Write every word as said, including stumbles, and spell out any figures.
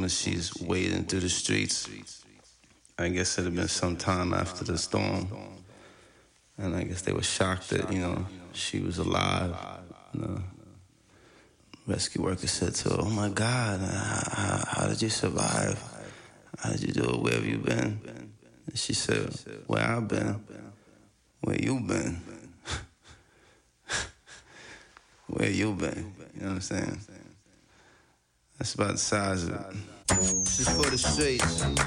as she's wading through the streets. I guess it had been some time after the storm. And I guess they were shocked that, you know, she was alive. And the rescue worker said to her, "Oh my God, how, how, how did you survive? How did you do it? Where have you been?" And she said, "Where I've been? Where you been? Where you been?" You know what I'm saying? That's about the size of it. This is for the streets.